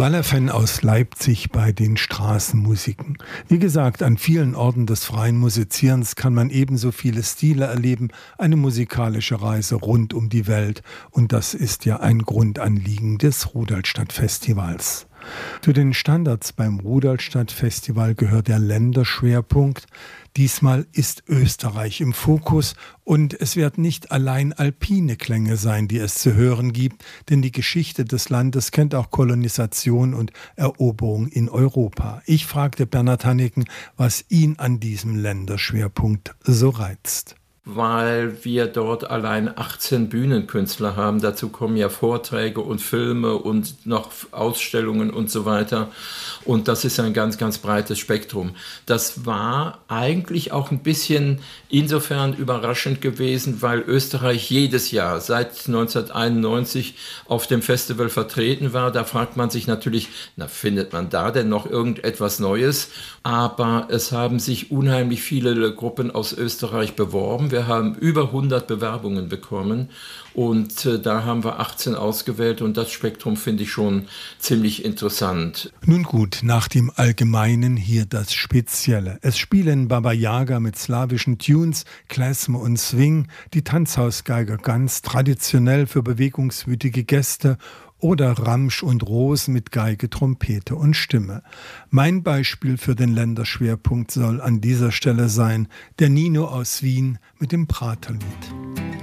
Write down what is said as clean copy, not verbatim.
Wallerfen aus Leipzig bei den Straßenmusiken. Wie gesagt, an vielen Orten des freien Musizierens kann man ebenso viele Stile erleben, eine musikalische Reise rund um die Welt. Und das ist ja ein Grundanliegen des Rudolstadt-Festivals. Zu den Standards beim Rudolstadt-Festival gehört der Länderschwerpunkt. Diesmal ist Österreich im Fokus und es werden nicht allein alpine Klänge sein, die es zu hören gibt, denn die Geschichte des Landes kennt auch Kolonisation und Eroberung in Europa. Ich fragte Bernhard Hanneken, was ihn an diesem Länderschwerpunkt so reizt. Weil wir dort allein 18 Bühnenkünstler haben. Dazu kommen ja Vorträge und Filme und noch Ausstellungen und so weiter. Und das ist ein ganz, ganz breites Spektrum. Das war eigentlich auch ein bisschen insofern überraschend gewesen, weil Österreich jedes Jahr seit 1991 auf dem Festival vertreten war. Da fragt man sich natürlich, findet man da denn noch irgendetwas Neues? Aber es haben sich unheimlich viele Gruppen aus Österreich beworben. Wir haben über 100 Bewerbungen bekommen und da haben wir 18 ausgewählt und das Spektrum finde ich schon ziemlich interessant. Nun gut, nach dem Allgemeinen hier das Spezielle. Es spielen Baba Yaga mit slawischen Tunes, Klezmer und Swing, die Tanzhausgeiger ganz traditionell für bewegungswütige Gäste oder Ramsch und Ros mit Geige, Trompete und Stimme. Mein Beispiel für den Länderschwerpunkt soll an dieser Stelle sein der Nino aus Wien mit dem Praterlied.